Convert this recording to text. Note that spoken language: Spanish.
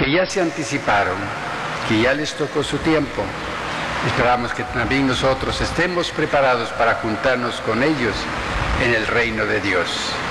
que ya se anticiparon, que ya les tocó su tiempo. Esperamos que también nosotros estemos preparados para juntarnos con ellos en el reino de Dios.